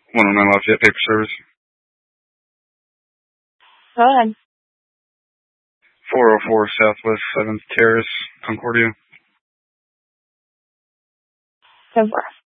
109 Lafayette Paper Service. Go ahead. 404 Southwest 7th Terrace, Concordia. Go for it.